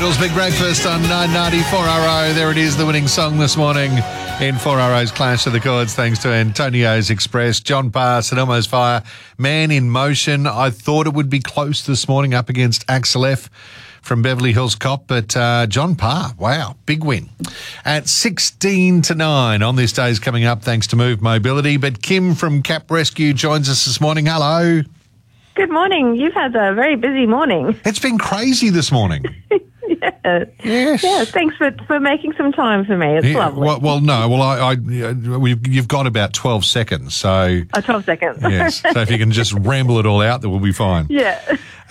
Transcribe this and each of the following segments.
Angels, Big Breakfast on 994RO. There it is, the winning song this morning in 4RO's Clash of the Chords, thanks to Antonio's Express. John Parr, St Elmo's Fire, Man in Motion. I thought it would be close this morning up against Axel F from Beverly Hills Cop, but John Parr, wow, big win. At 16-9 on this day's coming up, thanks to Move Mobility. But Kim from Cap Rescue joins us this morning. Hello. Good morning. You've had a very busy morning. It's been crazy this morning. Yeah. Yes. Yeah, thanks for making some time for me. It's lovely. You've got about 12 seconds, so... 12 seconds. Yes, so if you can just ramble it all out, then we'll be fine. Yeah.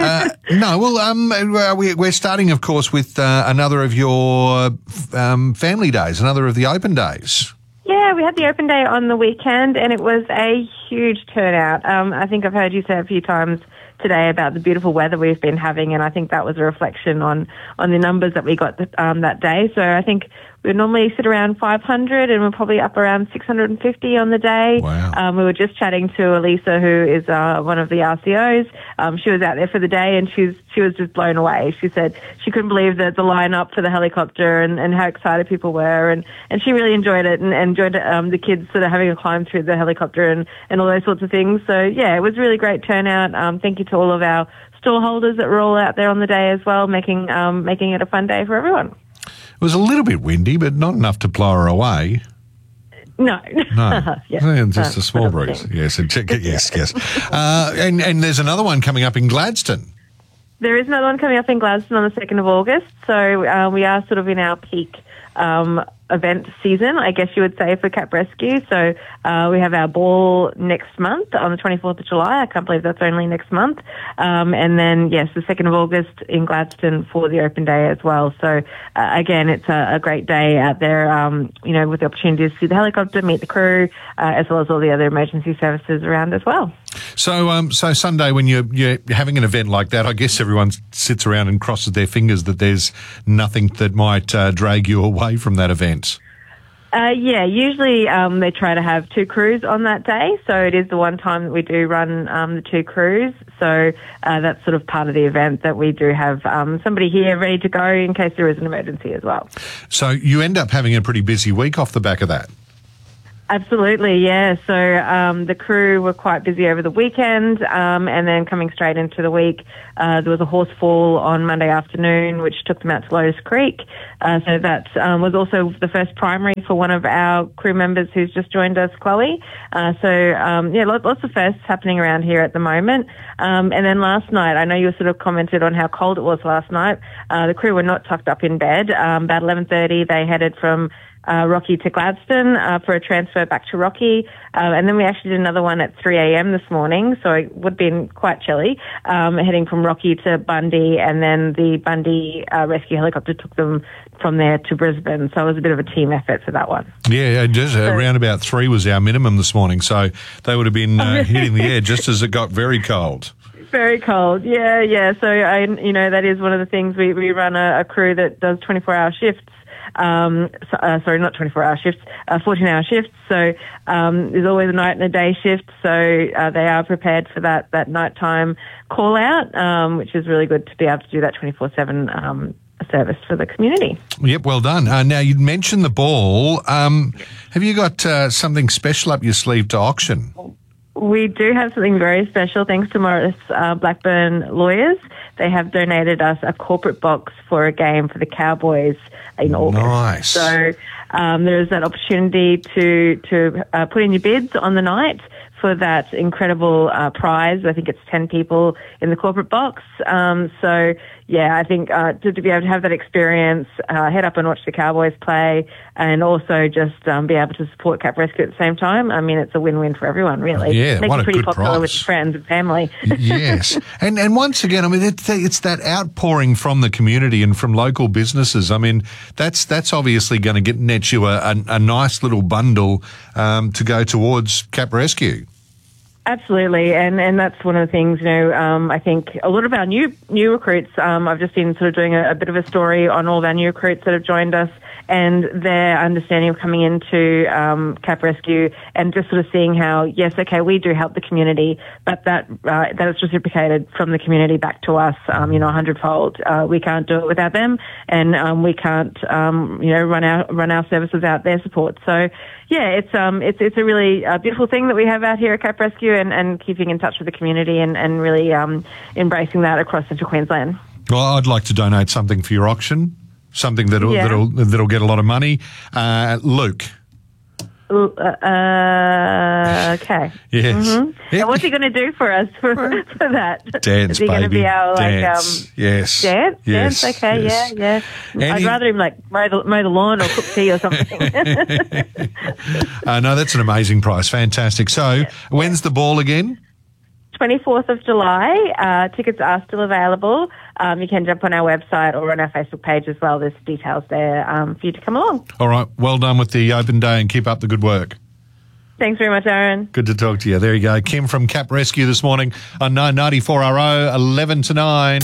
We're starting, of course, with another of your family days, another of the open days. Yeah, we had the open day on the weekend, and it was a huge turnout. I think I've heard you say a few times today about the beautiful weather we've been having, and I think that was a reflection on the numbers that we got that day. So I think we normally sit around 500, and we're probably up around 650 on the day. Wow. We were just chatting to Elisa, who is one of the RCOs. She was out there for the day, and she was just blown away. She said she couldn't believe the line-up for the helicopter and how excited people were, and she really enjoyed it and enjoyed the kids sort of having a climb through the helicopter and all those sorts of things. So, yeah, it was really great turnout. Thank you to all of our stall holders that were all out there on the day as well, making it a fun day for everyone. It was a little bit windy, but not enough to blow her away. No. Yeah, just a small breeze. Yes, yes. And there's another one coming up in Gladstone. There is another one coming up in Gladstone on the 2nd of August. So we are sort of in our peak event season, I guess you would say, for Cap Rescue. So we have our ball next month on the 24th of July. I can't believe that's only next month. And then, yes, the 2nd of August in Gladstone for the open day as well. So, again, it's a great day out there, with the opportunity to see the helicopter, meet the crew, as well as all the other emergency services around as well. So Sunday, when you're having an event like that, I guess everyone sits around and crosses their fingers that there's nothing that might drag you away from that event. Usually they try to have 2 crews on that day, so it is the one time that we do run the 2 crews. So that's sort of part of the event, that we do have somebody here ready to go in case there is an emergency as well. So you end up having a pretty busy week off the back of that. Absolutely, yeah. So the crew were quite busy over the weekend, and then coming straight into the week, there was a horse fall on Monday afternoon, which took them out to Lotus Creek. So that was also the first primary for one of our crew members who's just joined us, Chloe. Lots of firsts happening around here at the moment. And then last night, I know you sort of commented on how cold it was last night. The crew were not tucked up in bed. About 11:30, they headed from Rocky to Gladstone for a transfer back to Rocky. And then we actually did another one at 3 a.m. this morning, so it would have been quite chilly, heading from Rocky to Bundy, and then the Bundy rescue helicopter took them from there to Brisbane. So it was a bit of a team effort for that one. Yeah, around about 3 was our minimum this morning, so they would have been hitting the air just as it got very cold. Very cold, yeah. So, that is one of the things. We run a crew that does 24-hour shifts. Not 24-hour shifts, 14-hour shifts. So there's always a night and a day shift. So they are prepared for that nighttime call out, which is really good to be able to do that 24/7 service for the community. Yep, well done. Now, you'd mentioned the ball. Have you got something special up your sleeve to auction? We do have something very special, thanks to Morris Blackburn Lawyers. They have donated us a corporate box for a game for the Cowboys in August. Nice. So there is that opportunity to put in your bids on the night for that incredible prize. I think it's 10 people in the corporate box. I think to be able to have that experience, head up and watch the Cowboys play, and also just be able to support Cap Rescue at the same time. I mean, it's a win-win for everyone, really. Yeah, Makes what it a pretty good popular prize. with your friends and family. Yes. And once again, I mean, it's that outpouring from the community and from local businesses. I mean, that's obviously going to net you a nice little bundle to go towards Cap Rescue. Absolutely, and that's one of the things, I think a lot of our new recruits, I've just been sort of doing a bit of a story on all of our new recruits that have joined us and their understanding of coming into Cap Rescue and just sort of seeing how, yes, okay, we do help the community, but that is reciprocated from the community back to us, 100-fold. We can't do it without them, and we can't, run our services without their support. So, yeah, it's a really beautiful thing that we have out here at Cap Rescue, and keeping in touch with the community and really embracing that across Central Queensland. Well, I'd like to donate something for your auction, something that'll get a lot of money. Luke. Okay. Yes. Mm-hmm. Yeah. And what's he going to do for us for that? Dance, Is he going to be our dance. Yes. Dance? Yes. Dance? Okay. Yes. Yeah. I'd rather him mow the lawn or cook tea or something. No, that's an amazing price. Fantastic. So, when's the ball again? 24th of July. Tickets are still available. You can jump on our website or on our Facebook page as well. There's details there for you to come along. All right. Well done with the open day and keep up the good work. Thanks very much, Aaron. Good to talk to you. There you go. Kim from Cap Rescue this morning on 994RO, 11 to 9.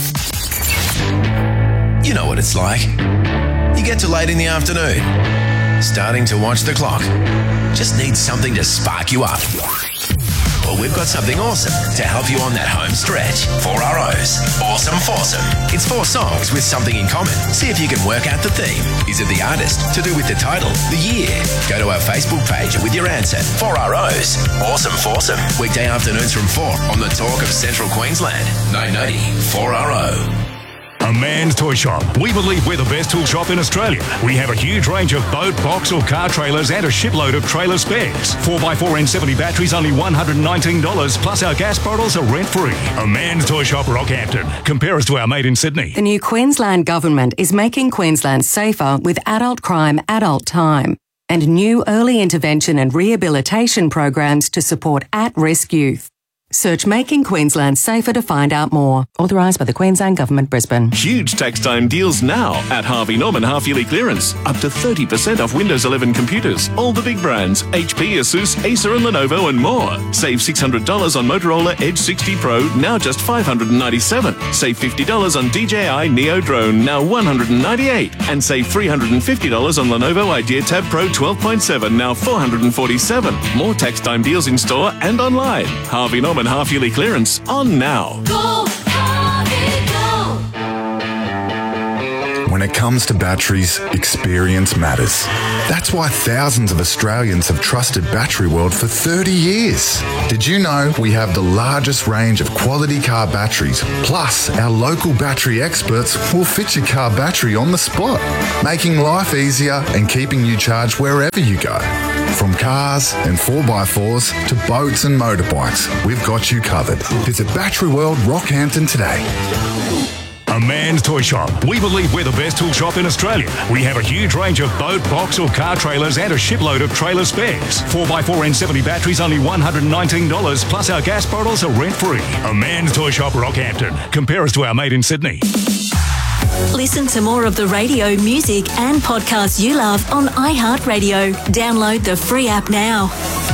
You know what it's like. You get to late in the afternoon, starting to watch the clock. Just need something to spark you up. Well, we've got something awesome to help you on that home stretch. 4RO's Awesome Foursome. It's 4 songs with something in common. See if you can work out the theme. Is it the artist? To do with the title? The year? Go to our Facebook page with your answer. 4RO's Awesome Foursome. Weekday afternoons from 4 on the Talk of Central Queensland. 990 4RO. A Man's Toy Shop. We believe we're the best tool shop in Australia. We have a huge range of boat, box or car trailers and a shipload of trailer spares. 4x4 N70 batteries only $119, plus our gas bottles are rent-free. A Man's Toy Shop, Rockhampton. Compare us to our mate in Sydney. The new Queensland Government is making Queensland safer with adult crime, adult time, and new early intervention and rehabilitation programs to support at-risk youth. Search Making Queensland Safer to find out more. Authorised by the Queensland Government, Brisbane. Huge tax time deals now at Harvey Norman half-yearly clearance. Up to 30% off Windows 11 computers. All the big brands, HP, Asus, Acer and Lenovo and more. Save $600 on Motorola Edge 60 Pro, now just $597. Save $50 on DJI Neo Drone, now $198. And save $350 on Lenovo Idea Tab Pro 12.7, now $447. More tax time deals in store and online. Harvey Norman half-yearly clearance on now. Go, Harvey, go. When it comes to batteries, experience matters. That's why thousands of Australians have trusted Battery World for 30 years. Did you know we have the largest range of quality car batteries? Plus, our local battery experts will fit your car battery on the spot, making life easier and keeping you charged wherever you go. From cars and 4x4s to boats and motorbikes, we've got you covered. Visit Battery World Rockhampton today. A Man's Toy Shop. We believe we're the best tool shop in Australia. We have a huge range of boat, box or car trailers and a shipload of trailer spares. 4x4 N70 batteries only $119, plus our gas bottles are rent-free. A Man's Toy Shop, Rockhampton. Compare us to our mate in Sydney. Listen to more of the radio, music and podcasts you love on iHeartRadio. Download the free app now.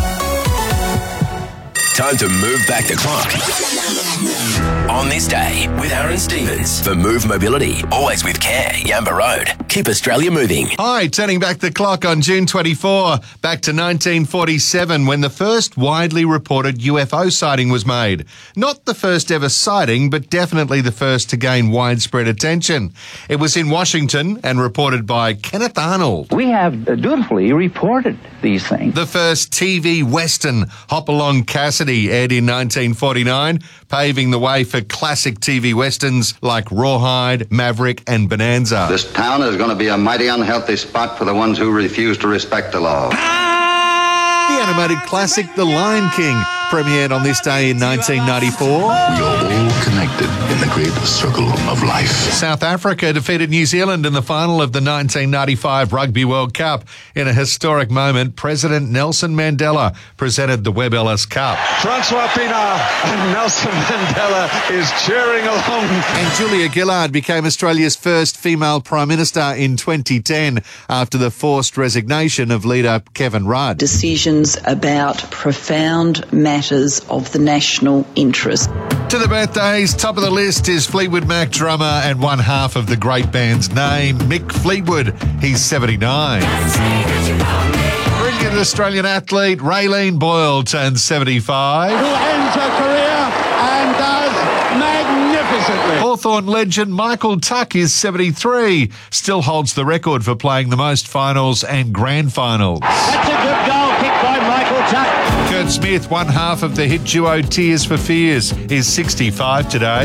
Time to move back the clock. On this day with Aaron Stevens for Move Mobility. Always with care. Yamba Road. Keep Australia moving. Hi, turning back the clock on June 24, back to 1947 when the first widely reported UFO sighting was made. Not the first ever sighting, but definitely the first to gain widespread attention. It was in Washington and reported by Kenneth Arnold. We have dutifully reported these things. The first TV Western, Hop Along Cassidy, aired in 1949, paving the way for classic TV Westerns like Rawhide, Maverick and Bonanza. This town is going to be a mighty unhealthy spot for the ones who refuse to respect the law. The animated classic The Lion King premiered on this day in 1994. We are all connected in the great circle of life. South Africa defeated New Zealand in the final of the 1995 Rugby World Cup. In a historic moment, President Nelson Mandela presented the Webb Ellis Cup. Francois Pienaar and Nelson Mandela is cheering along. And Julia Gillard became Australia's first female Prime Minister in 2010 after the forced resignation of leader Kevin Rudd. Decisions about profound matters matters of the national interest. To the birthdays, top of the list is Fleetwood Mac drummer and one half of the great band's name, Mick Fleetwood. He's 79. Brilliant Australian athlete Raylene Boyle turns 75. Who ends her career and does magnificently. Hawthorn legend Michael Tuck is 73. Still holds the record for playing the most finals and grand finals. That's a good goal kicked by Michael Tuck. Kurt Smith, one half of the hit duo Tears for Fears, is 65 today.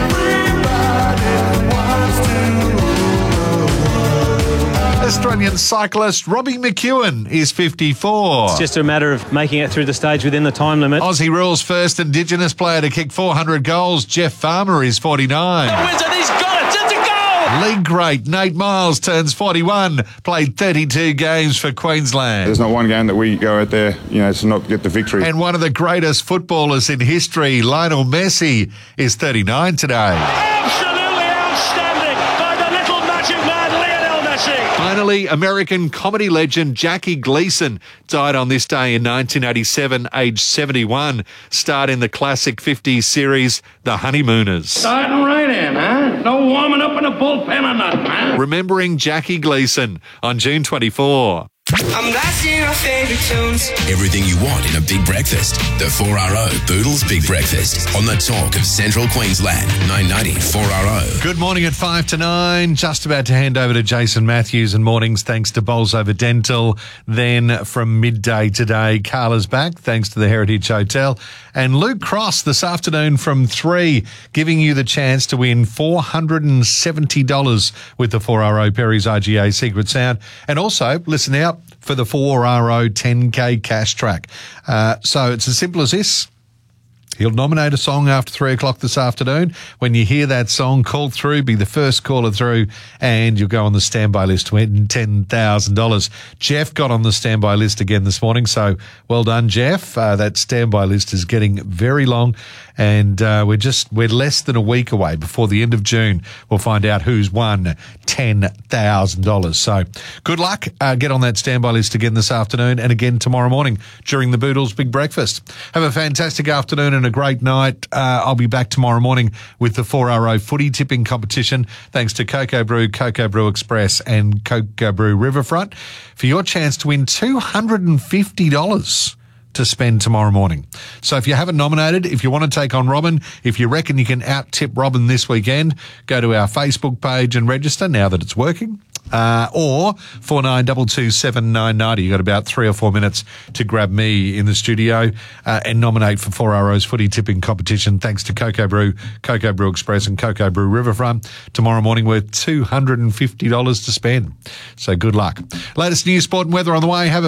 Australian cyclist Robbie McEwen is 54. It's just a matter of making it through the stage within the time limit. Aussie rules first Indigenous player to kick 400 goals, Jeff Farmer, is 49. Wins it, he's got it, it's a goal! League great Nate Miles turns 41, played 32 games for Queensland. There's not one game that we go out there, to not get the victory. And one of the greatest footballers in history, Lionel Messi, is 39 today. Absolutely outstanding by the little magic man, Lionel Messi. Finally, American comedy legend Jackie Gleason died on this day in 1987, aged 71, starred in the classic 50s series, The Honeymooners. Starting right in, huh? No warming up in a bullpen or nothing, huh? Remembering Jackie Gleason on June 24. I'm blasting your favorite tunes. Everything you want in a big breakfast. The 4RO Boodles Big Breakfast on the talk of Central Queensland. 990 4RO. Good morning at 5 to 9. Just about to hand over to Jason Matthews and mornings thanks to Bolsover Dental. Then from midday today, Carla's back thanks to the Heritage Hotel. And Luke Cross this afternoon from 3, giving you the chance to win $470 with the 4RO Perry's IGA Secret Sound. And also, listen out for the 4RO 10K cash track. So it's as simple as this. He'll nominate a song after 3 o'clock this afternoon. When you hear that song, call through, be the first caller through, and you'll go on the standby list to win $10,000. Jeff got on the standby list again this morning, so well done, Jeff. That standby list is getting very long, and we're less than a week away before the end of June. We'll find out who's won $10,000. So good luck. Get on that standby list again this afternoon and again tomorrow morning during the Boodles Big Breakfast. Have a fantastic afternoon and a great night. I'll be back tomorrow morning with the 4RO footy tipping competition, thanks to Cocoa Brew, Cocoa Brew Express and Cocoa Brew Riverfront, for your chance to win $250 to spend tomorrow morning. So if you haven't nominated, if you want to take on Robin, if you reckon you can out-tip Robin this weekend, go to our Facebook page and register now that it's working. Or 49227990. You've got about 3 or 4 minutes to grab me in the studio and nominate for 4RO's footy tipping competition, thanks to Cocoa Brew, Cocoa Brew Express and Cocoa Brew Riverfront. Tomorrow morning worth $250 to spend. So good luck. Latest news, sport and weather on the way. Have a